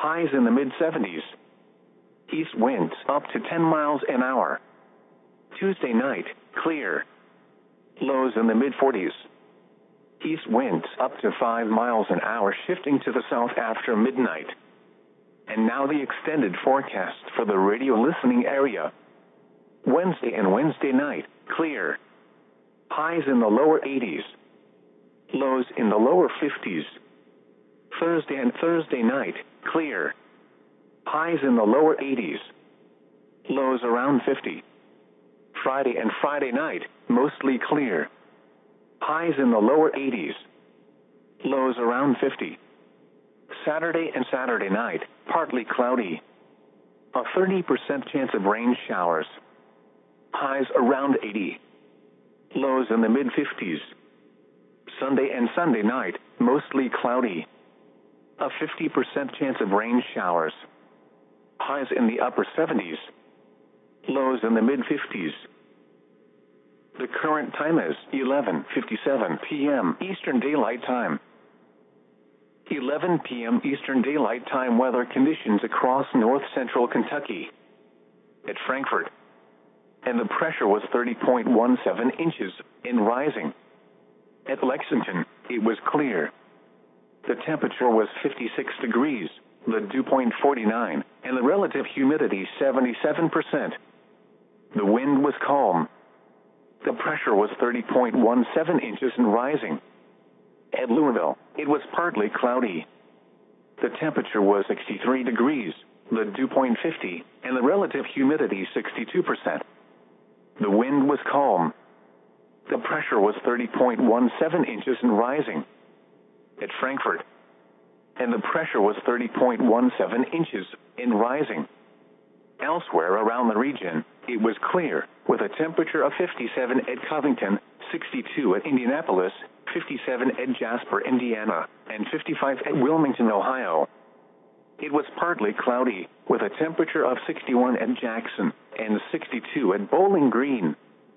highs in the mid-70s. East winds up to 10 miles an hour. Tuesday night, clear. Lows in the mid-40s. East winds up to 5 miles an hour, shifting to the south after midnight. And now the extended forecast for the radio listening area. Wednesday and Wednesday night, clear. Highs in the lower 80s. Lows in the lower 50s. Thursday and Thursday night, clear. Highs in the lower 80s. Lows around 50. Friday and Friday night, mostly clear. Highs in the lower 80s. Lows around 50. Saturday and Saturday night, partly cloudy. A 30% chance of rain showers. Highs around 80. Lows in the mid-50s. Sunday and Sunday night, mostly cloudy. A 50% chance of rain showers. Highs in the upper 70s. Lows in the mid-50s. The current time is 11:57 p.m. Eastern Daylight Time. 11 p.m. Eastern Daylight Time weather conditions across north central Kentucky. At Frankfort. And the pressure was 30.17 inches and rising. At Lexington, it was clear. The temperature was 56 degrees, the dew point 49, and the relative humidity 77%. The wind was calm. The pressure was 30.17 inches and rising. At Louisville, it was partly cloudy. The temperature was 63 degrees, the dew point 50, and the relative humidity 62%. The wind was calm. The pressure was 30.17 inches and rising. At Frankfort. And the pressure was 30.17 inches and rising. Elsewhere around the region, it was clear, with a temperature of 57 at Covington, 62 at Indianapolis, 57 at Jasper, Indiana, and 55 at Wilmington, Ohio. It was partly cloudy, with a temperature of 61 at Jackson, and 62 at Bowling Green.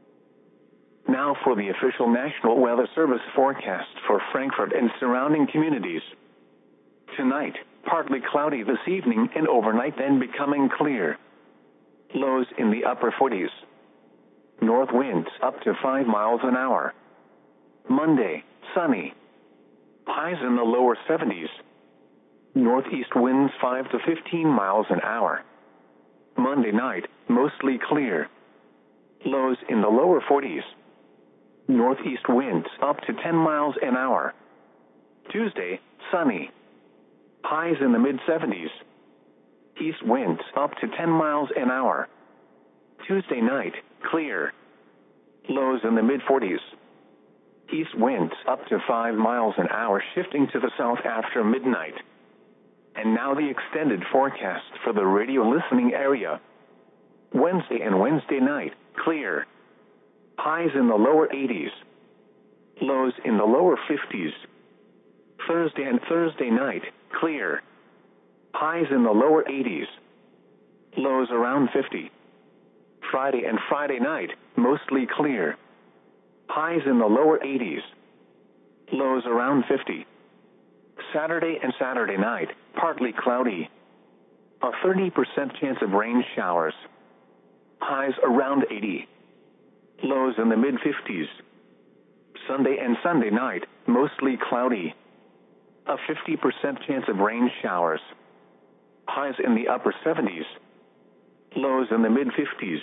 Now for the official National Weather Service forecast for Frankfort and surrounding communities. Tonight, partly cloudy this evening and overnight, then becoming clear. Lows in the upper 40s. North winds up to 5 miles an hour. Monday, sunny. Highs in the lower 70s. Northeast winds 5 to 15 miles an hour. Monday night, mostly clear. Lows in the lower 40s. Northeast winds up to 10 miles an hour. Tuesday, sunny. Highs in the mid-70s. East winds up to 10 miles an hour. Tuesday night, clear. Lows in the mid-40s. East winds up to 5 miles an hour, shifting to the south after midnight. And now the extended forecast for the radio listening area. Wednesday and Wednesday night, clear. Highs in the lower 80s. Lows in the lower 50s. Thursday and Thursday night, clear. Highs in the lower 80s. Lows around 50. Friday and Friday night, mostly clear. Highs in the lower 80s. Lows around 50. Saturday and Saturday night, partly cloudy. A 30% chance of rain showers. Highs around 80. Lows in the mid-50s. Sunday and Sunday night, mostly cloudy. A 50% chance of rain showers. Highs in the upper 70s. Lows in the mid-50s.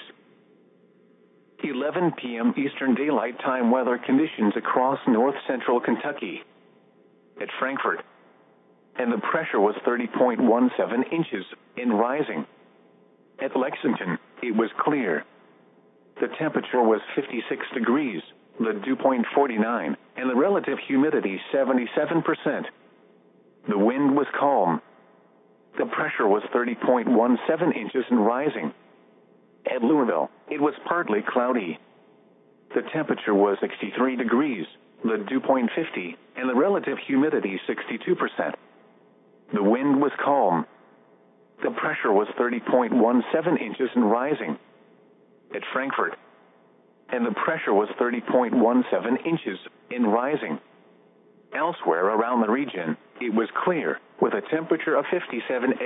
11 p.m. Eastern Daylight Time weather conditions across north central Kentucky. At Frankfort. And the pressure was 30.17 inches and rising. At Lexington, it was clear. The temperature was 56 degrees, the dew point 49, and the relative humidity 77%. The wind was calm. The pressure was 30.17 inches and rising. At Louisville, it was partly cloudy. The temperature was 63 degrees, the dew point 50, and the relative humidity 62%. The wind was calm. The pressure was 30.17 inches and rising. At Frankfort. And the pressure was 30.17 inches and rising. Elsewhere around the region, it was clear, with a temperature of 57